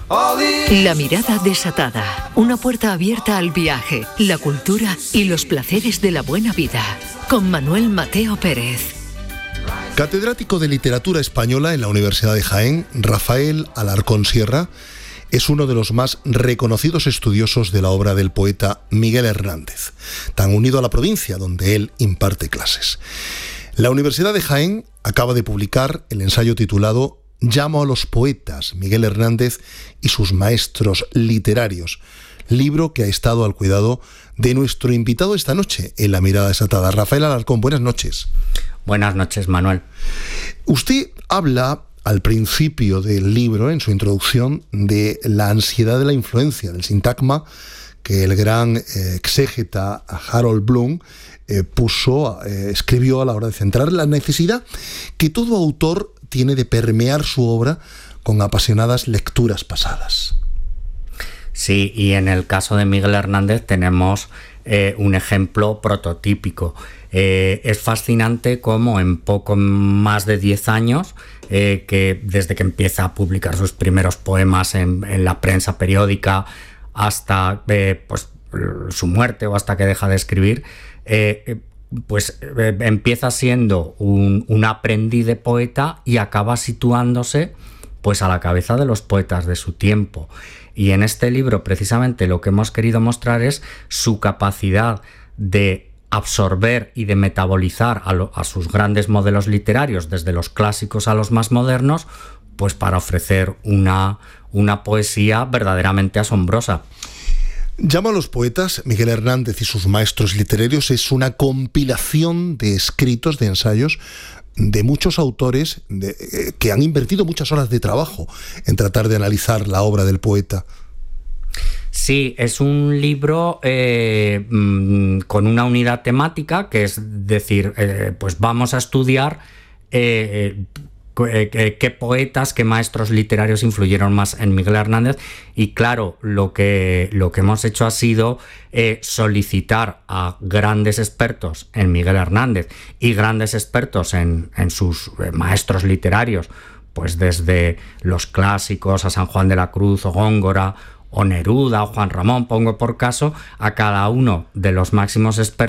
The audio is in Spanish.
La mirada desatada, una puerta abierta al viaje, la cultura y los placeres de la buena vida, con Manuel Mateo Pérez. Catedrático de Literatura Española en la Universidad de Jaén, Rafael Alarcón Sierra es uno de los más reconocidos estudiosos de la obra del poeta Miguel Hernández, tan unido a la provincia donde él imparte clases. La Universidad de Jaén acaba de publicar el ensayo titulado Llamo a los poetas, Miguel Hernández y sus maestros literarios, libro que ha estado al cuidado de nuestro invitado esta noche en La Mirada Desatada. Rafael Alarcón, buenas noches. Buenas noches, Manuel. Usted habla al principio del libro, en su introducción, de la ansiedad de la influencia, del sintagma que el gran exégeta Harold Bloom escribió a la hora de centrar la necesidad que todo autor tiene de permear su obra con apasionadas lecturas pasadas. Sí, y en el caso de Miguel Hernández tenemos un ejemplo prototípico. Es fascinante cómo en poco más de 10 años, que desde que empieza a publicar sus primeros poemas en la prensa periódica hasta su muerte o hasta que deja de escribir, empieza siendo un aprendiz de poeta y acaba situándose pues a la cabeza de los poetas de su tiempo. Y en este libro precisamente lo que hemos querido mostrar es su capacidad de absorber y de metabolizar a sus grandes modelos literarios, desde los clásicos a los más modernos, pues para ofrecer una poesía verdaderamente asombrosa. Llamo a los poetas, Miguel Hernández y sus maestros literarios, es una compilación de escritos, de ensayos de muchos autores que han invertido muchas horas de trabajo en tratar de analizar la obra del poeta. Sí, es un libro con una unidad temática, que es decir, pues vamos a estudiar qué poetas, qué maestros literarios influyeron más en Miguel Hernández. Y claro, lo que hemos hecho ha sido solicitar a grandes expertos en Miguel Hernández y grandes expertos en sus maestros literarios, pues desde los clásicos a San Juan de la Cruz o Góngora o Neruda o Juan Ramón, pongo por caso a cada uno de los máximos expertos